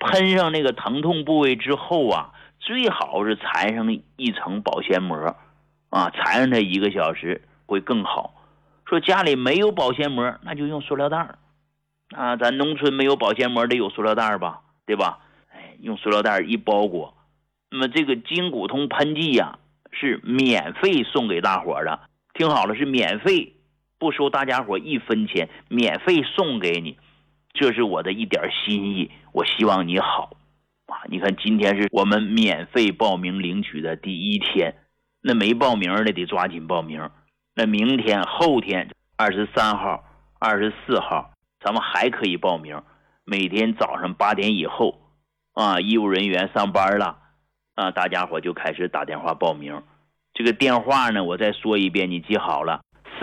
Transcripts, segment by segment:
喷上那个疼痛部位之后啊，最好是缠上一层保鲜膜啊，缠上它1个小时会更好。说家里没有保鲜膜，那就用塑料袋啊，咱农村没有保鲜膜得有塑料袋吧，对吧？用塑料袋一包裹。那么这个筋骨通喷剂呀，是免费送给大伙的，听好了，是免费，不收大家伙1分钱，免费送给你，这是我的一点心意，我希望你好啊！你看今天是我们免费报名领取的第1天，那没报名的得抓紧报名。那明天、后天23号、24号，咱们还可以报名。每天早上8点以后啊，医务人员上班了啊，大家伙就开始打电话报名。这个电话呢，我再说一遍，你记好了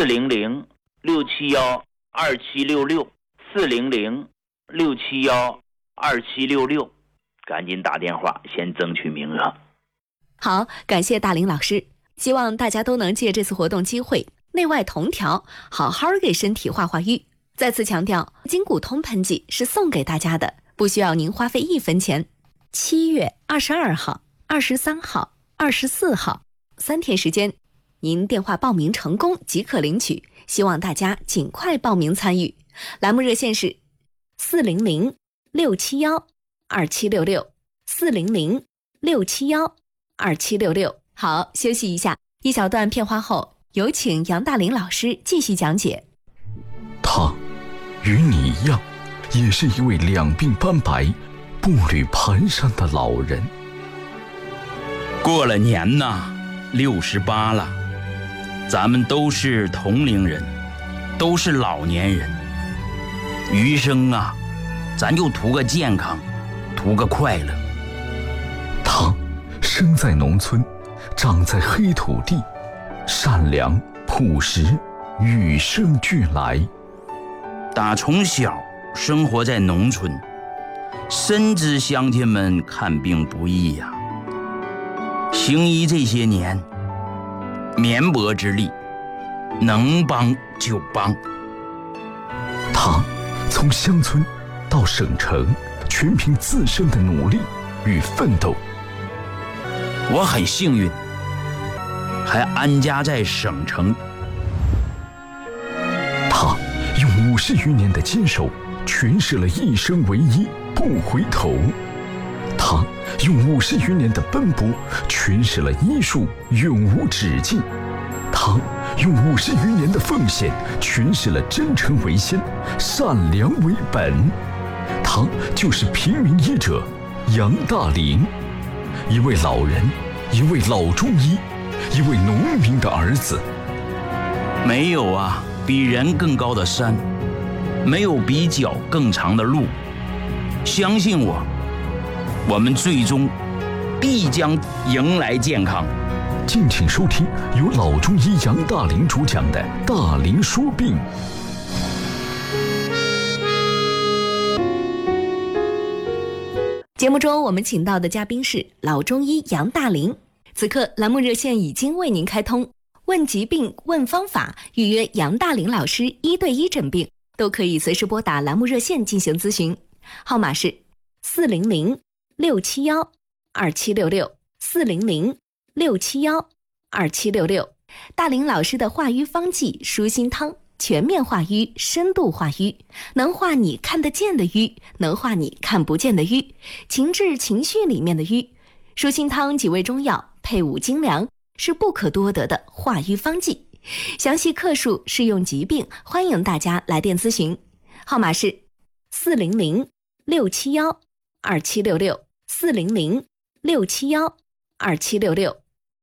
，400-671-2766 400-671-2766，赶紧打电话，先争取名额。 好，感谢大林老师，希望大家都能借这次活动机会内外同调，好好给身体化化瘀。再次强调，筋骨通喷剂是送给大家的，不需要您花费1分钱。7月22号、23号、24号3天时间，您电话报名成功即可领取，希望大家尽快报名参与。栏目热线是400-671-2766 400-671-2766。好，休息一下，一小段片花后，有请杨大林老师继续讲解。 他与你一样，也是一位两鬓斑白、步履蹒跚的老人。 过了年呐，68了，咱们都是同龄人，都是老年人。余生啊，咱就图个健康，图个快乐。 他生在农村，长在黑土地，善良朴实，与生俱来。 打从小生活在农村，深知乡亲们看病不易呀。行医这些年，绵薄之力，能帮就帮。 他从乡村到省城，全凭自身的努力与奋斗。 我很幸运，还安家在省城。 他用50余年的坚守，诠释了一生为一，不回头。他用50余年的奔波，诠释了医术永无止境。他用50余年的奉献，诠释了真诚为先，善良为本。他就是平民医者杨大林，一位老人，一位老中医，一位农民的儿子。 没有啊比人更高的山，没有比脚更长的路。相信我，我们最终必将迎来健康。 敬请收听由老中医杨大林主讲的《大林说病》。 节目中我们请到的嘉宾是老中医杨大林。此刻栏目热线已经为您开通，问疾病、问方法，预约杨大林老师1对1诊病，都可以随时拨打栏目热线进行咨询，号码是400-671-2766 400-671-2766。大林老师的化瘀方剂舒心汤，全面化瘀，深度化瘀，能化你看得见的瘀，能化你看不见的瘀，情志情绪里面的瘀。舒心汤几味中药配伍精粮，是不可多得的化瘀方剂。详细客数、适用疾病，欢迎大家来电咨询，号码是400-671-2766 400-671-2766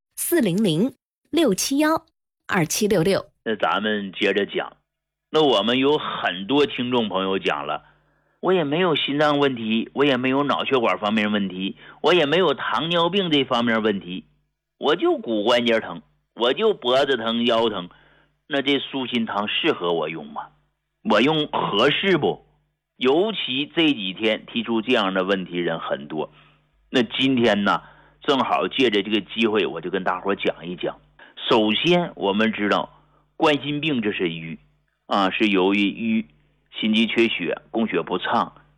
400-671-2766。 那咱们接着讲。那我们有很多听众朋友讲了，我也没有心脏问题，我也没有脑血管方面问题，我也没有糖尿病这方面问题，我就骨关节疼，我就脖子疼腰疼，那这舒心汤适合我用吗？我用合适不？尤其这几天提出这样的问题人很多。那今天呢，正好借着这个机会，我就跟大伙讲一讲。首先我们知道冠心病这是瘀啊，是由于瘀、心肌缺血、供血不畅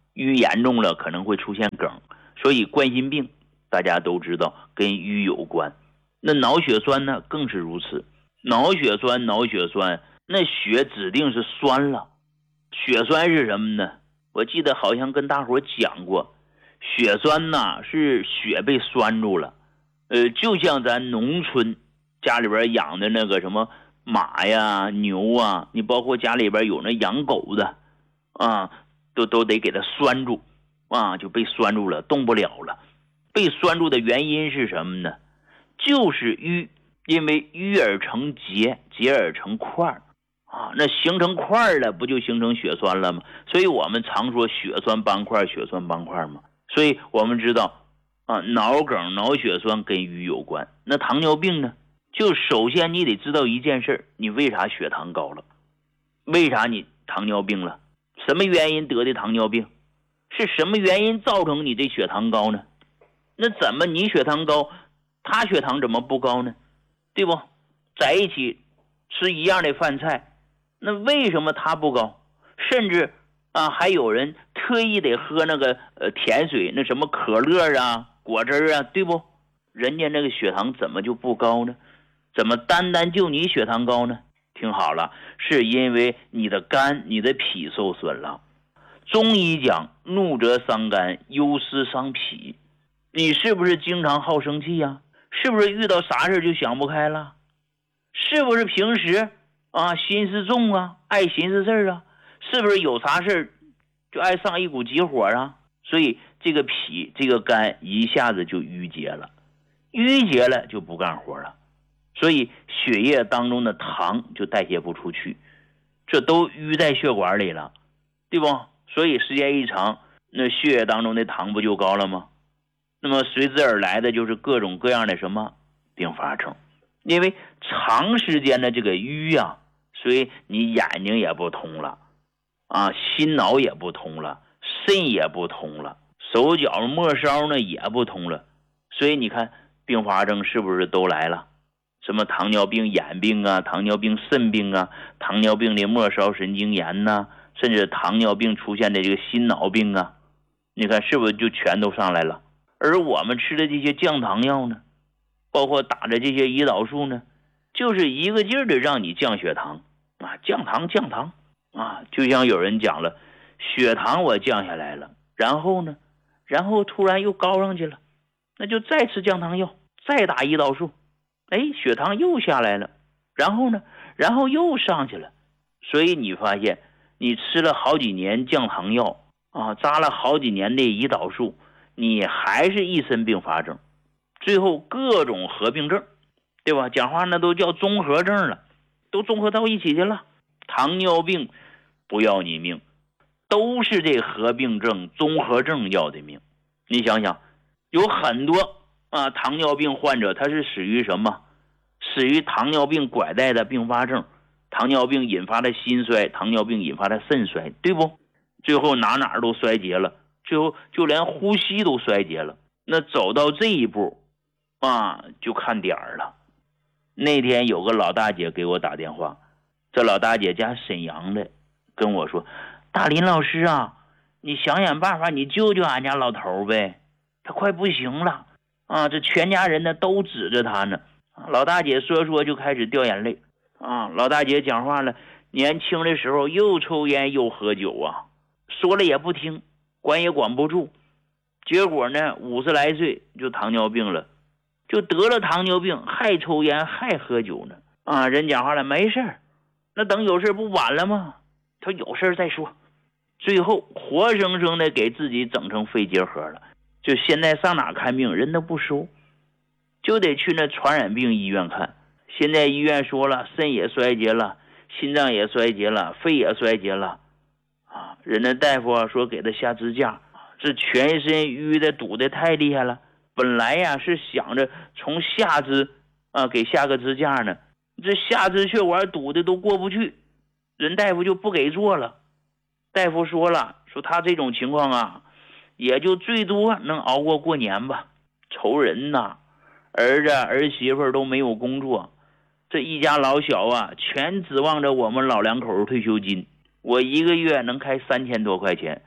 淤严重了可能会出现梗，所以冠心病大家都知道跟淤有关。那脑血栓呢更是如此，脑血栓那血指定是栓了。血栓是什么呢？我记得好像跟大伙讲过，血栓呢是血被栓住了。就像咱农村家里边养的那个什么马呀牛啊，你包括家里边有那养狗的啊，都得给它栓住啊，就被栓住了，动不了了。被栓住的原因是什么呢？就是淤，因为淤而成结，结而成块啊，那形成块了，不就形成血栓了吗？所以我们常说血栓斑块嘛。所以我们知道啊，脑梗、脑血栓跟淤有关。那糖尿病呢？就首先你得知道一件事，你为啥血糖高了？为啥你糖尿病了？什么原因得的糖尿病？是什么原因造成你这血糖高呢？那怎么你血糖高，他血糖怎么不高呢？对不？在一起吃一样的饭菜，那为什么他不高？甚至啊，还有人特意得喝那个甜水，那什么可乐啊、果汁啊，对不？人家那个血糖怎么就不高呢？怎么单单就你血糖高呢？听好了，是因为你的肝、你的脾受损了。中医讲怒则伤肝，忧思伤脾。你是不是经常好生气呀？是不是遇到啥事就想不开了？是不是平时啊心思重啊，爱寻思事啊？是不是有啥事就爱上一股急火啊？所以这个脾这个肝一下子就淤结了，淤结了就不干活了，所以血液当中的糖就代谢不出去，这都淤在血管里了，对不？所以时间一长，那血液当中的糖不就高了吗？那么随之而来的就是各种各样的什么并发症。因为长时间的这个淤啊，所以你眼睛也不通了啊，心脑也不通了，肾也不通了，手脚末梢呢也不通了，所以你看并发症是不是都来了？什么糖尿病眼病啊，糖尿病肾病啊，糖尿病的末梢神经炎呐，甚至糖尿病出现的这个心脑病啊，你看是不是就全都上来了？而我们吃的这些降糖药呢，包括打的这些胰岛素呢，就是一个劲儿的让你降血糖啊，降糖啊，就像有人讲了，血糖我降下来了，然后呢，然后突然又高上去了，那就再吃降糖药，再打胰岛素，血糖又下来了，然后呢，然后又上去了。所以你发现你吃了好几年降糖药啊，扎了好几年的胰岛素，你还是一身并发症，最后各种合并症，对吧？讲话那都叫综合症了，都综合到一起去了。糖尿病不要你命，都是这合并症、综合症要的命。你想想，有很多啊糖尿病患者，他是死于什么？死于糖尿病拐带的并发症，糖尿病引发的心衰，糖尿病引发的肾衰，对不？最后哪都衰竭了，最后就连呼吸都衰竭了。那走到这一步啊，就看点儿了。那天有个老大姐给我打电话，这老大姐家沈阳的，跟我说，大林老师啊，你想想办法，你救救俺家老头呗，他快不行了啊，这全家人呢都指着他呢。老大姐说就开始掉眼泪啊。老大姐讲话了，年轻的时候又抽烟又喝酒啊，说了也不听，管也管不住，结果呢50来岁就糖尿病了，就得了糖尿病，还抽烟还喝酒呢啊。人讲话了，没事，那等有事不晚了吗？他有事再说。最后活生生的给自己整成肺结核了，就现在上哪看病人都不收，就得去那传染病医院看。现在医院说了，肾也衰竭了，心脏也衰竭了，肺也衰竭了啊。人家大夫说给他下支架，这全身淤的堵的太厉害了，本来呀是想着从下肢啊给下个支架呢，这下肢血管堵的都过不去，人大夫就不给做了。大夫说了，说他这种情况啊，也就最多能熬过年吧。愁人呐，儿子儿媳妇都没有工作，这一家老小啊，全指望着我们老两口退休金。我一个月能开3000多块钱，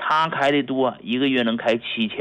他开的多，一个月能开7000。